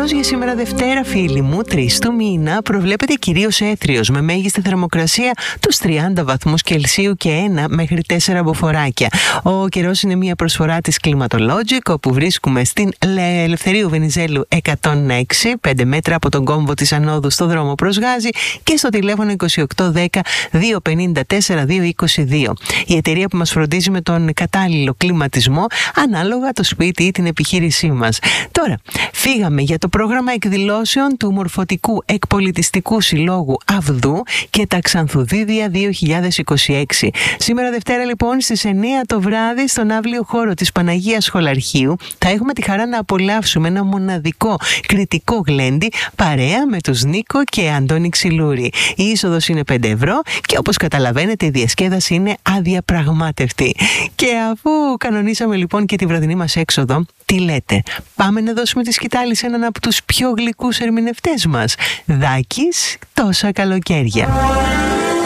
καιρός για σήμερα Δευτέρα, φίλοι μου, 3 του μήνα, προβλέπεται κυρίως έθριος με μέγιστη θερμοκρασία τους 30 βαθμούς Κελσίου και 1 μέχρι 4 μποφοράκια. Ο καιρός είναι μια προσφορά της Climatologic, όπου βρίσκουμε στην Ελευθερίου Βενιζέλου 106, 5 μέτρα από τον κόμβο της Ανόδου στο δρόμο προς Γάζη, και στο τηλέφωνο 2810 254 222. Η εταιρεία που μας φροντίζει με τον κατάλληλο κλιματισμό ανάλογα το σπίτι ή την επιχείρησή μας. Τώρα, φύγαμε για το πρόγραμμα εκδηλώσεων του Μορφωτικού Εκπολιτιστικού Συλλόγου Αυδού και τα Ξανθουδίδια 2026. Σήμερα Δευτέρα, λοιπόν, στις 9 το βράδυ, στον αύλιο χώρο της Παναγίας Σχολαρχείου, θα έχουμε τη χαρά να απολαύσουμε ένα μοναδικό κριτικό γλέντι παρέα με τους Νίκο και Αντώνη Ξυλούρη. Η είσοδος είναι 5 ευρώ και, όπως καταλαβαίνετε, η διασκέδαση είναι αδιαπραγμάτευτη. Και αφού κανονίσαμε λοιπόν και τη βραδινή μας έξοδο, τι λέτε, πάμε να δώσουμε τη σκητάλη σε έναν από τους πιο γλυκούς ερμηνευτές μας, Δάκης, τόσα καλοκαίρια.